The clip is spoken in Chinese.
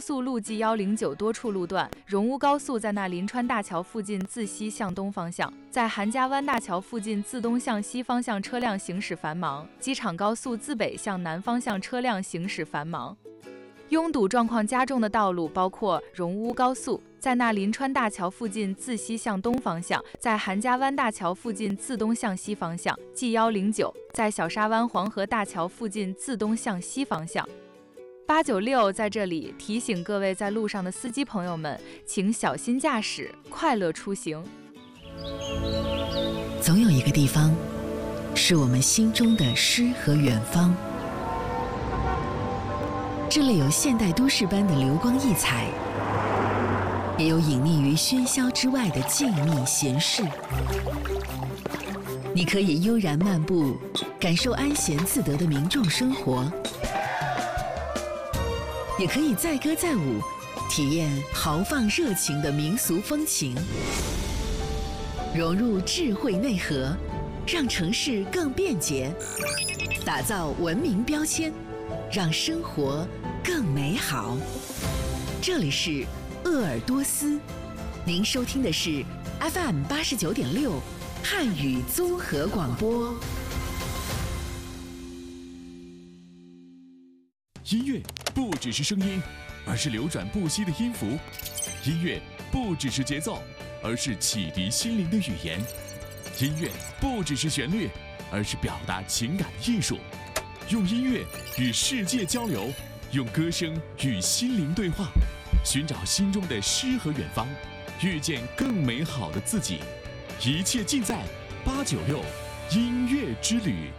速路 G109多处路段，荣乌高速在那临川大桥附近自西向东方向，在韩家湾大桥附近自东向西方向车辆行驶繁忙，机场高速自北向南方向车辆行驶繁忙。拥堵状况加重的道路包括荣乌高速在那临川大桥附近自西向东方向，在韩家湾大桥附近自东向西方向 G109在小沙湾黄河大桥附近自东向西方向。896在这里提醒各位在路上的司机朋友们，请小心驾驶，快乐出行。 总有一个地方是我们心中的诗和远方，这里有现代都市般的流光溢彩，也有隐匿于喧嚣之外的静谧闲适。你可以悠然漫步，感受安闲自得的民众生活，也可以载歌载舞，体验豪放热情的民俗风情，融入智慧内核，让城市更便捷，打造文明标签，让生活更美好。这里是鄂尔多斯，您收听的是 FM 89.6汉语综合广播。 音乐不只是声音，而是流转不息的音符；音乐不只是节奏，而是启迪心灵的语言；音乐不只是旋律，而是表达情感的艺术。用音乐与世界交流，用歌声与心灵对话，寻找心中的诗和远方，遇见更美好的自己。一切尽在896音乐之旅。